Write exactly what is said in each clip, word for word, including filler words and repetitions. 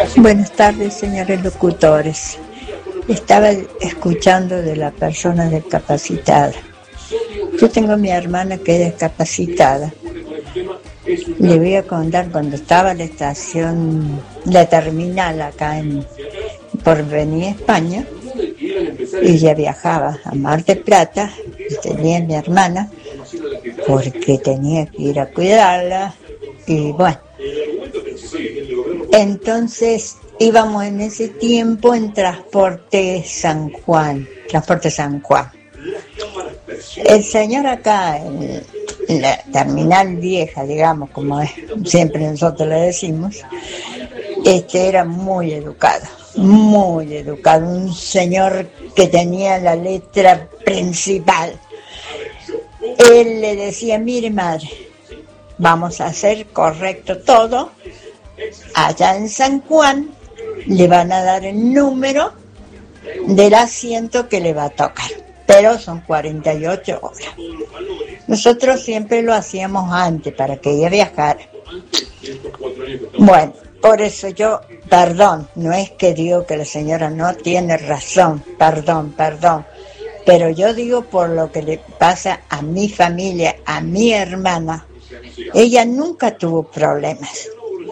Buenas tardes, señores locutores. Estaba escuchando de la persona discapacitada. Yo tengo a mi hermana que es discapacitada. Le voy a contar cuando estaba en la estación, la terminal acá en por venir a España, y ella viajaba a Mar del Plata, y tenía a mi hermana, porque tenía que ir a cuidarla, y bueno. Entonces íbamos en ese tiempo en Transporte San Juan, Transporte San Juan. El señor acá, en, en la terminal vieja, digamos, como es, siempre nosotros le decimos, este era muy educado, muy educado, un señor que tenía la letra principal. Él le decía, mire madre, vamos a hacer correcto todo. Allá en San Juan le van a dar el número del asiento que le va a tocar, pero son cuarenta y ocho horas. Nosotros siempre lo hacíamos antes para que ella viajara. Bueno, por eso yo, perdón, no es que digo que la señora no tiene razón, perdón, perdón, pero yo digo por lo que le pasa a mi familia, a mi hermana, ella nunca tuvo problemas.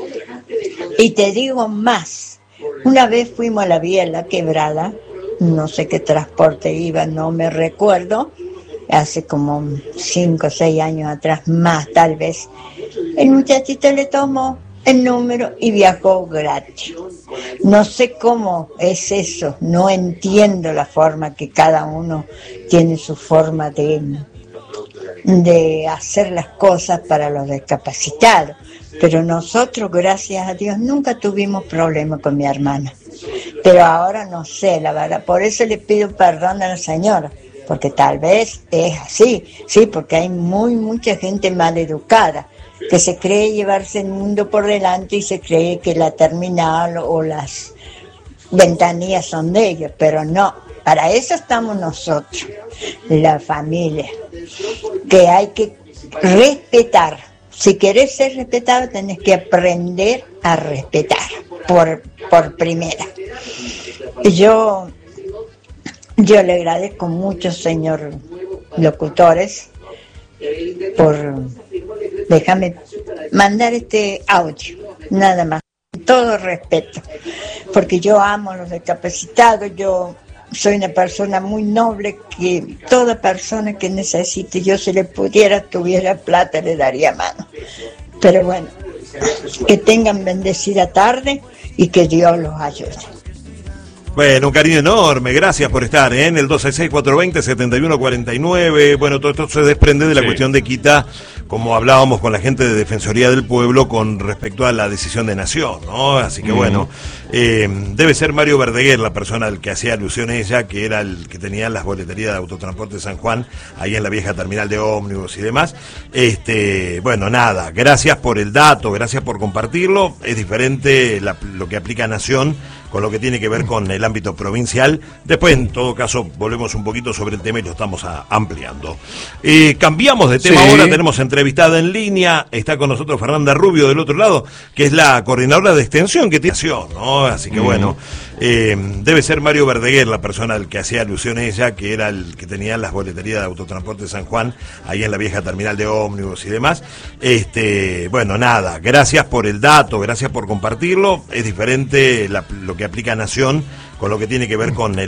Y te digo más, una vez fuimos a la vía La Quebrada, no sé qué transporte iba, no me recuerdo, hace como cinco o seis años atrás, más tal vez. El muchachito le tomó el número y viajó gratis. No sé cómo es eso, no entiendo la forma que cada uno tiene su forma de, de hacer las cosas para los discapacitados. Pero nosotros, gracias a Dios, nunca tuvimos problemas con mi hermana. Pero ahora no sé, la verdad, por eso le pido perdón a la señora, porque tal vez es así, sí, porque hay muy mucha gente mal educada, que se cree llevarse el mundo por delante y se cree que la terminal o las ventanillas son de ellos, pero no, para eso estamos nosotros, la familia, que hay que respetar. Si querés ser respetado, tenés que aprender a respetar, por, por primera. Yo, yo le agradezco mucho, señor locutores, por déjame mandar este audio, nada más, con todo respeto, porque yo amo a los discapacitados, yo soy una persona muy noble, que toda persona que necesite, yo si le pudiera, tuviera plata, le daría mano. Pero bueno, que tengan bendecida tarde y que Dios los ayude. Bueno, un cariño enorme, gracias por estar, ¿eh? En el dos seis seis, cuatro dos cero, siete uno cuatro nueve. Bueno, todo esto se desprende de la sí. cuestión de Quita, como hablábamos con la gente de Defensoría del Pueblo con respecto a la decisión de Nación, ¿no? Así que mm. bueno, eh, debe ser Mario Verdeguer la persona al que hacía alusión ella, que era el que tenía las boleterías de Autotransporte San Juan, ahí en la vieja terminal de ómnibus y demás. Este, bueno, nada, gracias por el dato, gracias por compartirlo. Es diferente la, lo que aplica Nación con lo que tiene que ver con el ámbito provincial. Después, en todo caso, volvemos un poquito sobre el tema y lo estamos a, ampliando. Eh, cambiamos de tema sí. ahora, tenemos entrevistada en línea, está con nosotros Fernanda Rubio del otro lado, que es la coordinadora de extensión que tiene, ¿no? Así que mm. bueno, eh, debe ser Mario Verdeguer la persona al que hacía alusión ella, que era el que tenía las boleterías de Autotransporte San Juan, ahí en la vieja terminal de ómnibus y demás. Este, bueno, nada, gracias por el dato, gracias por compartirlo. Es diferente la, lo que aplica Nación con lo que tiene que ver con el